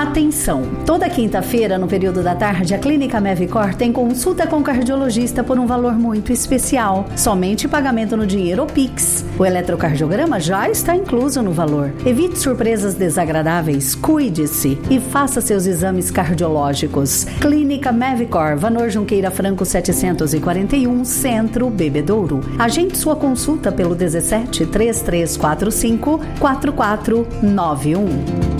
Atenção! Toda quinta-feira, no período da tarde, a Clínica Mevicor tem consulta com cardiologista por um valor muito especial. Somente pagamento no dinheiro ou Pix. O eletrocardiograma já está incluso no valor. Evite surpresas desagradáveis, cuide-se e faça seus exames cardiológicos. Clínica Mevicor, Vanor Junqueira Franco 741, Centro, Bebedouro. Agende sua consulta pelo 17 3345 4491.